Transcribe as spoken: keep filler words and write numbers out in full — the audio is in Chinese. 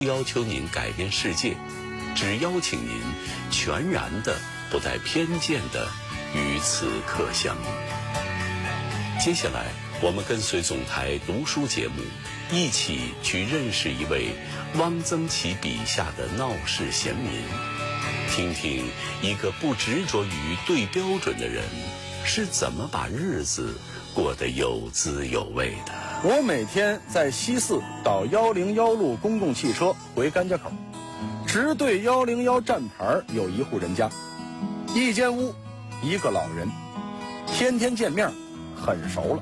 要求您改变世界，只邀请您全然的、不带偏见的与此刻相遇。接下来，我们跟随总台读书节目，一起去认识一位汪曾祺笔下的闹市贤民，听听一个不执着于对标准的人是怎么把日子过得有滋有味的。 我每天在西四倒幺零幺路公共汽车回甘家口，直对幺零幺站牌有一户人家，一间屋，一个老人，天天见面，很熟了。